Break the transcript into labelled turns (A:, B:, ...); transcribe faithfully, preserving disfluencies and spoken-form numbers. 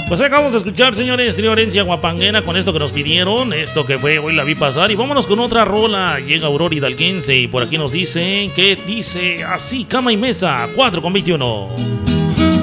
A: Pues acabamos de escuchar, señores, Trío Herencia Guapanguera con esto que nos pidieron, esto que fue Hoy la vi pasar. Y vámonos con otra rola. Llega Aurora Hidalguense y por aquí nos dice que dice así: cama y mesa, cuatro con veintiuno.